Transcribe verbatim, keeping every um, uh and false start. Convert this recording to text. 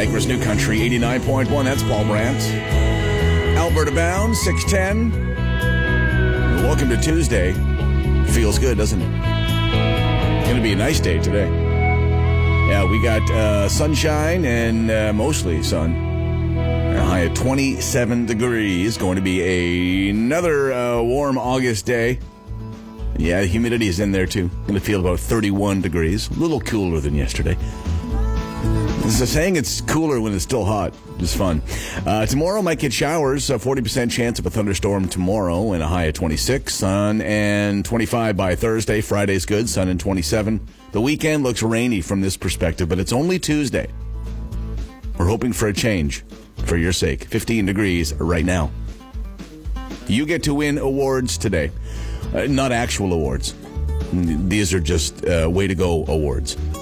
Niagara's New Country, eighty-nine point one. That's Paul Brandt. Alberta Bound, six ten. Welcome to Tuesday. Feels good, doesn't it? Going to be a nice day today. Yeah, we got uh, sunshine and uh, mostly sun. A high of twenty-seven degrees. Going to be a, another uh, warm August day. Yeah, the humidity is in there too. Going to feel about thirty-one degrees. A little cooler than yesterday. This is saying it's cooler when it's still hot. It's fun. Uh, tomorrow might get showers. A forty percent chance of a thunderstorm tomorrow and a high of twenty-six. Sun and twenty-five by Thursday. Friday's good. Sun and twenty-seven. The weekend looks rainy from this perspective, but it's only Tuesday. We're hoping for a change for your sake. fifteen degrees right now. You get to win awards today. Uh, not actual awards. These are just uh, way to go awards.